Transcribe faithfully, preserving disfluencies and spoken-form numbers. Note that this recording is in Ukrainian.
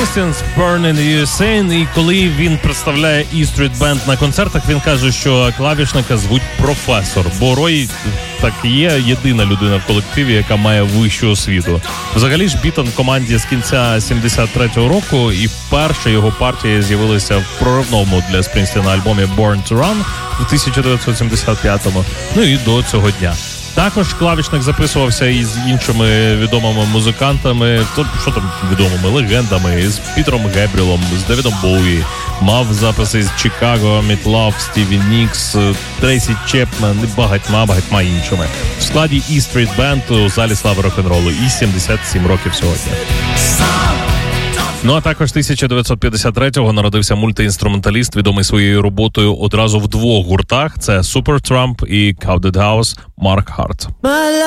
Christian's Burning Usain, і коли він представляє E Street Band на концертах, він каже, що клавішника звуть професор, бо Рой так є єдина людина в колективі, яка має вищу освіту. Взагалі ж Бітон в команді з кінця сімдесят третього року, і вперше його партія з'явилася в проривному для Спрінстіна альбомі Born to Run в тисяча дев'ятсот сімдесят п'ятому, ну і до цього дня. Також клавішник записувався із іншими відомими музикантами, то, що там відомими, легендами, з Пітером Гебрілом, з Девідом Боуї. Мав записи з Чикаго, Міт Лав, Стіві Нікс, Трейсі Чепмен і багатьма-багатьма іншими. В складі E Street Band у залі слави рок-н-ролу і сімдесят сім років сьогодні. Ну а також тисяча дев'ятсот п'ятдесят третього народився мультиінструменталіст, відомий своєю роботою одразу в двох гуртах. Це Supertramp і Crowded House Марк Харт.